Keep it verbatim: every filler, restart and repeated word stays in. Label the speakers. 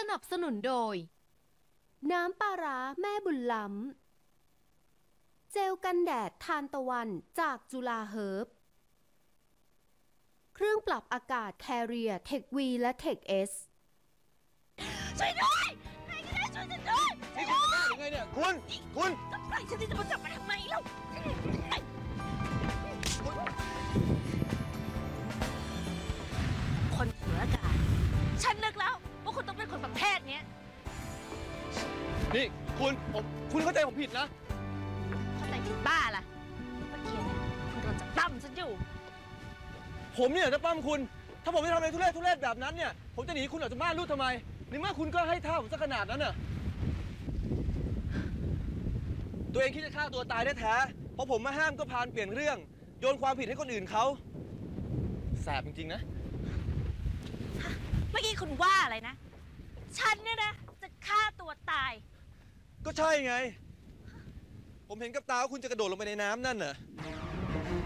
Speaker 1: นับสนุนโดยน้ำปลาร้าแม่บุญล้ำเจลกันแดดทานตะวันจากจุฬาเฮิร์บเครื่องปรับอากาศ Carrier Tech V และ Tech S
Speaker 2: ช่วยด้วยใครก็ได้ช่วยฉันด้วย
Speaker 3: นี่คุณจะบ้าหรือไงเนี่ยคุณคุณ
Speaker 2: จะปล่อยฉันที่จะมาจับมันทำไมเล่าคนเสืออากาศฉันนึกแล้วว่าคุณต้องเป็นคนประเภทนี้
Speaker 3: นี่คุณผมคุณเข้าใจผมผิดนะ
Speaker 2: เข้าใจผิดบ้าล่ะเมื่อกี้เนี่ยคุณโดนจับตั้มฉันอยู่
Speaker 3: ผมเนี่ยจะปั้มคุณ ถ้าผมไม่ทำอะไรทุเรศทุเรศแบบนั้นเนี่ยผมจะหนีคุณออกจากบ้านลูกทำไมในเมื่อคุณก็ให้ท่าผมซะขนาดนั้นน่ะตัวเองคิดจะฆ่าตัวตายแท้ๆพอผมมาห้ามก็พานเปลี่ยนเรื่องโยนความผิดให้คนอื่นเขาแสบจริงๆนะ
Speaker 2: เมื่อกี้คุณว่าอะไรนะ ฉันเนี่ยนะจะฆ่าตัวตาย
Speaker 3: ก็ใช่ไงผมเห็นกับตาว่าคุณจะกระโดดลงไปในน้ำนั่นน่ะ